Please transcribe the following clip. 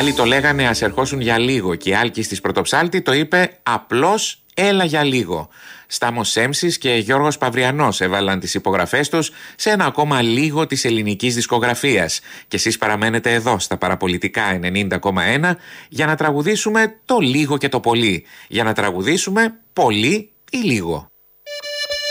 Άλλοι το λέγανε ας ερχόσουν για λίγο και η Άλκης της Πρωτοψάλτη το είπε απλώς έλα για λίγο. Στάμος Σέμσης και Γιώργος Παυριανός έβαλαν τις υπογραφές τους σε ένα ακόμα λίγο της ελληνικής δισκογραφίας. Και εσείς παραμένετε εδώ στα Παραπολιτικά 90,1 για να τραγουδήσουμε το λίγο και το πολύ. Για να τραγουδήσουμε πολύ ή λίγο.